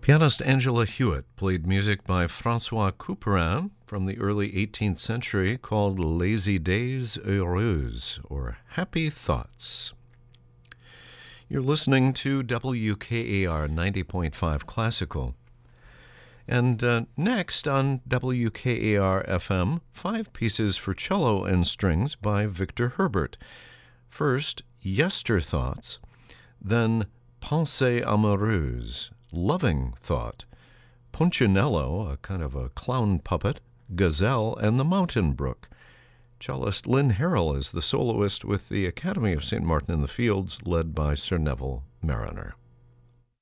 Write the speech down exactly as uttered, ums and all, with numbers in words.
Pianist Angela Hewitt played music by Francois Couperin from the early eighteenth century called Les Idées Heureuses, or Happy Thoughts. You're listening to W K A R ninety point five Classical. And uh, next on W K A R F M, five pieces for cello and strings by Victor Herbert. First, Yester Thoughts, then Pensée amoureuse, Loving Thought, Punchinello, a kind of a clown puppet, Gazelle, and the Mountain Brook. Cellist Lynn Harrell is the soloist with the Academy of Saint Martin in the Fields, led by Sir Neville Marriner.